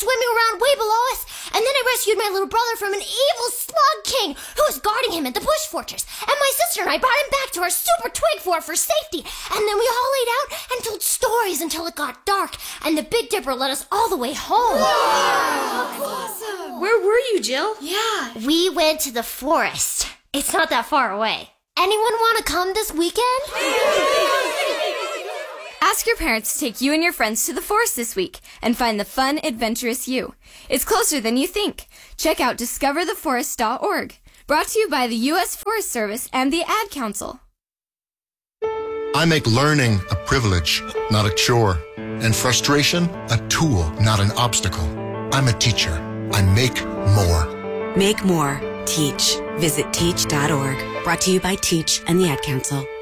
swimming around way below us, and then I rescued my little brother from an evil slug king who was guarding him at the bush fortress. And my sister and I brought him back to our super twig fort for safety. And then we all laid out and told stories until it got dark, and the Big Dipper led us all the way home. Wow. Awesome. Where were you, Jill? Yeah. We went to the forest. It's not that far away. Anyone want to come this weekend? Ask your parents to take you and your friends to the forest this week and find the fun, adventurous you. It's closer than you think. Check out discovertheforest.org. Brought to you by the U.S. Forest Service and the Ad Council. I make learning a privilege, not a chore, and frustration a tool, not an obstacle. I'm a teacher. I make more. Make more. Teach. Visit teach.org. Brought to you by Teach and the Ad Council.